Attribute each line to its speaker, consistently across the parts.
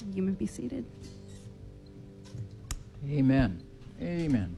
Speaker 1: You may be seated.
Speaker 2: Amen. Amen.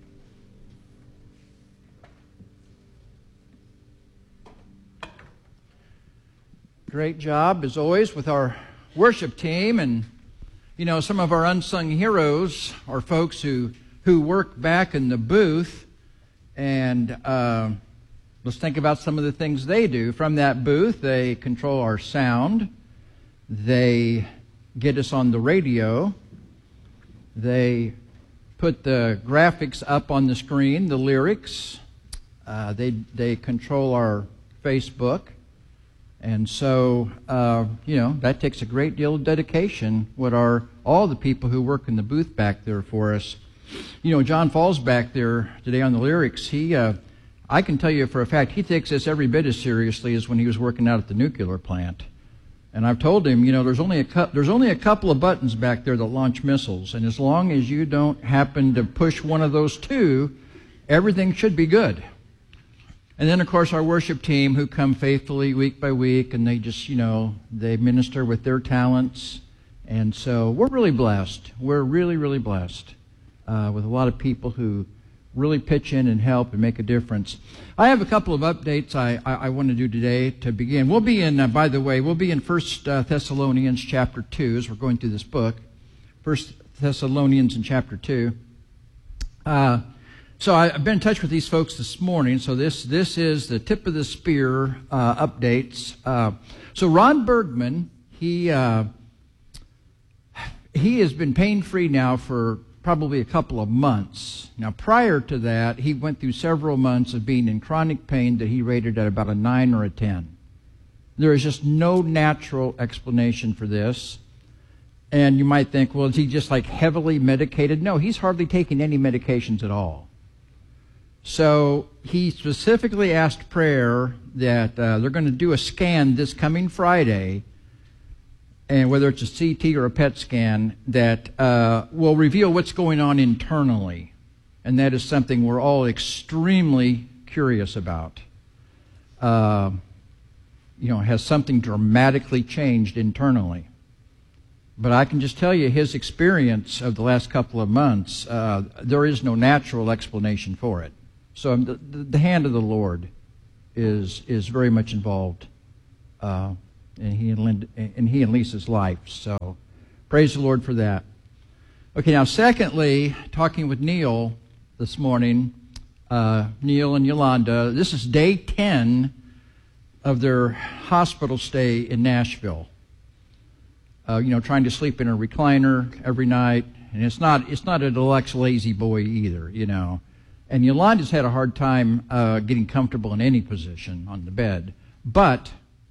Speaker 2: Great job, as always, with our worship team. And, you know, some of our unsung heroes are folks who work back in the booth. And let's think about some of the things they do. From that booth, they control our sound. They get us on the radio. They put the graphics up on the screen, the lyrics. They control our Facebook. And so, you know, that takes a great deal of dedication. What are all the people who work in the booth back there for us? You know, John Falls back there today on the lyrics, I can tell you for a fact, he takes this every bit as seriously as when he was working out at the nuclear plant. And I've told him, you know, there's only a couple of buttons back there that launch missiles. And as long as you don't happen to push one of those two, everything should be good. And then, of course, our worship team who come faithfully week by week, and they just, you know, they minister with their talents. And so we're really blessed. We're really, really blessed with a lot of people who really pitch in and help and make a difference. I have a couple of updates I want to do today to begin. We'll be in, by the way, we'll be in 1 Thessalonians chapter 2 as we're going through this book. 1 Thessalonians in chapter 2. So I've been in touch with these folks this morning, so this is the tip of the spear updates. So Ron Bergman, he has been pain-free now for probably a couple of months. Now, prior to that, he went through several months of being in chronic pain that he rated at about a 9 or a 10. There is just no natural explanation for this. And you might think, well, is he just like heavily medicated? No, he's hardly taking any medications at all. So he specifically asked prayer that they're going to do a scan this coming Friday, and whether it's a CT or a PET scan, that will reveal what's going on internally. And that is something we're all extremely curious about. You know, has something dramatically changed internally? But I can just tell you his experience of the last couple of months, there is no natural explanation for it. So the hand of the Lord is very much involved in he and Lisa's life. So praise the Lord for that. Okay, now secondly, talking with Neil this morning, Neil and Yolanda, this is day 10 of their hospital stay in Nashville. You know, trying to sleep in a recliner every night, and it's not a deluxe lazy boy either, you know. And Yolanda's had a hard time getting comfortable in any position on the bed. But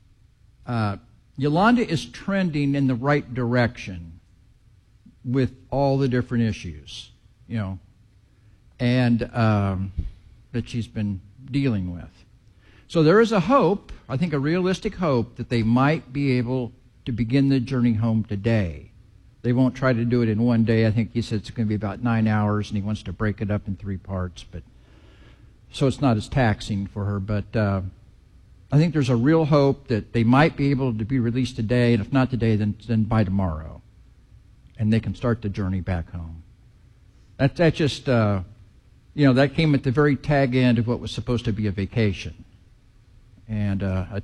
Speaker 2: Yolanda is trending in the right direction with all the different issues, you know, and that she's been dealing with. So there is a hope, I think a realistic hope, that they might be able to begin the journey home today. They won't try to do it in one day. I think he said it's going to be about 9 hours, and he wants to break it up in 3 parts, but so it's not as taxing for her. But I think there's a real hope that they might be able to be released today, and if not today, then by tomorrow, and they can start the journey back home. That just you know, that came at the very tag end of what was supposed to be a vacation, and a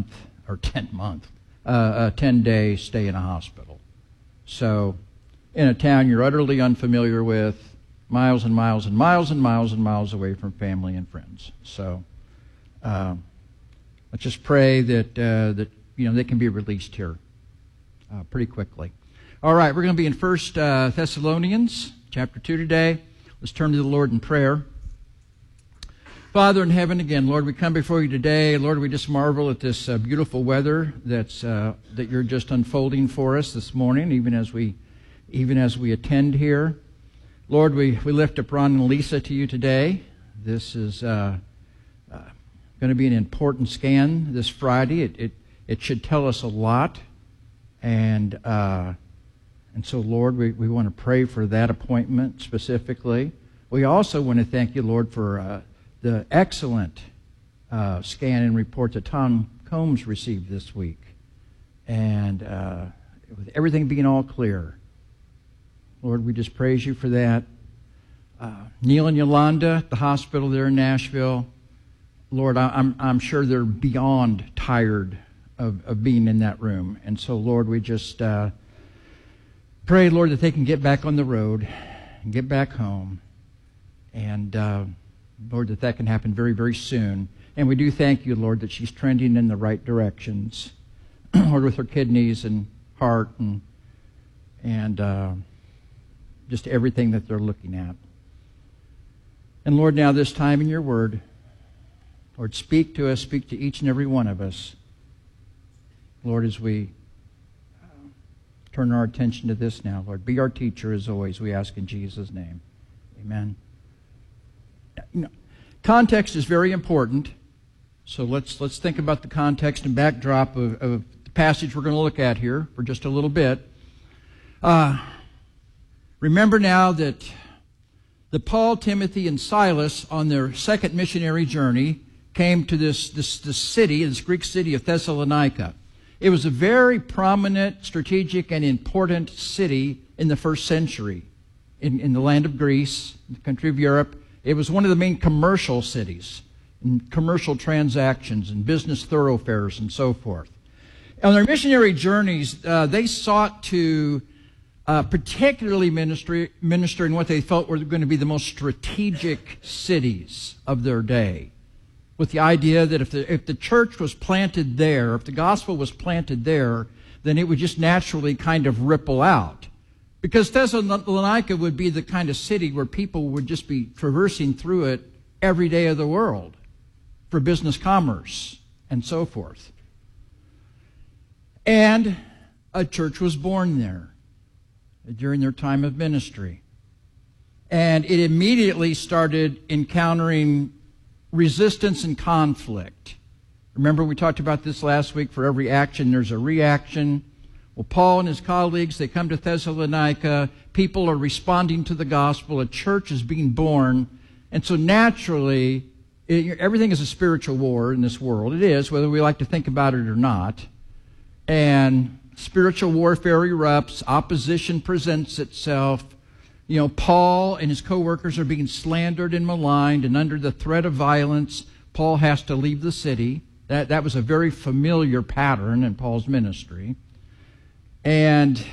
Speaker 2: 10-day stay in a hospital. So, in a town you're utterly unfamiliar with, miles and miles and miles and miles and miles away from family and friends. So, let's just pray that you know, they can be released here pretty quickly. All right, we're going to be in 1 Thessalonians chapter 2 today. Let's turn to the Lord in prayer. Father in heaven, again, Lord, we come before you today. Lord, we just marvel at this beautiful weather that you're just unfolding for us this morning, even as we attend here. Lord, we lift up Ron and Lisa to you today. This is going to be an important scan this Friday. It should tell us a lot, and so Lord, we want to pray for that appointment specifically. We also want to thank you, Lord, for the excellent scan and report that Tom Combs received this week. And with everything being all clear. Lord, we just praise you for that. Neil and Yolanda at the hospital there in Nashville, Lord, I'm sure they're beyond tired of being in that room. And so, Lord, we just pray, Lord, that they can get back on the road and get back home. And, Lord, that can happen very, very soon. And we do thank you, Lord, that she's trending in the right directions. Lord, with her kidneys and heart and just everything that they're looking at. And Lord, now this time in your word, Lord, speak to us, speak to each and every one of us. Lord, as we turn our attention to this now, Lord, be our teacher as always, we ask in Jesus' name. Amen. You know, context is very important, so let's think about the context and backdrop of the passage we're going to look at here for just a little bit. Remember now that Paul, Timothy, and Silas, on their second missionary journey, came to this city, this Greek city of Thessalonica. It was a very prominent, strategic, and important city in the first century in the land of Greece, the country of Europe. It was one of the main commercial cities, in commercial transactions and business thoroughfares and so forth. On their missionary journeys, they sought to particularly minister in what they felt were going to be the most strategic cities of their day, with the idea that if the church was planted there, if the gospel was planted there, then it would just naturally kind of ripple out. Because Thessalonica would be the kind of city where people would just be traversing through it every day of the world for business commerce and so forth. And a church was born there during their time of ministry. And it immediately started encountering resistance and conflict. Remember, we talked about this last week. For every action, there's a reaction. Well, Paul and his colleagues, they come to Thessalonica. People are responding to the gospel. A church is being born. And so naturally, everything is a spiritual war in this world. It is, whether we like to think about it or not. And spiritual warfare erupts. Opposition presents itself. You know, Paul and his co-workers are being slandered and maligned, and under the threat of violence, Paul has to leave the city. That was a very familiar pattern in Paul's ministry. And